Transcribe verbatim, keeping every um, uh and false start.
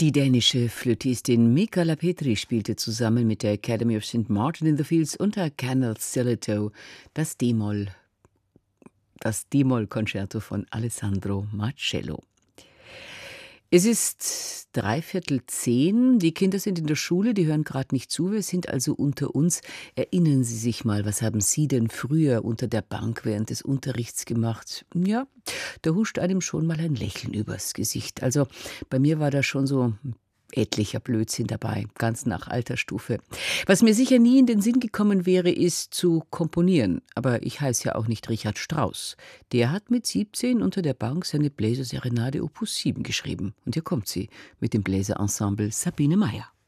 Die dänische Flötistin Michala Petri spielte zusammen mit der Academy of Saint Martin in the Fields unter Canal Stiletto das D-Moll, das D-Moll-Konzerto von Alessandro Marcello. Es ist dreiviertel zehn, die Kinder sind in der Schule, die hören gerade nicht zu, wir sind also unter uns. Erinnern Sie sich mal, was haben Sie denn früher unter der Bank während des Unterrichts gemacht? Ja, da huscht einem schon mal ein Lächeln übers Gesicht. Also bei mir war da schon so etlicher Blödsinn dabei, ganz nach Altersstufe. Was mir sicher nie in den Sinn gekommen wäre, ist zu komponieren. Aber ich heiße ja auch nicht Richard Strauss. Der hat mit siebzehn unter der Bank seine Bläserserenade Opus sieben geschrieben. Und hier kommt sie mit dem Bläserensemble Sabine Meyer.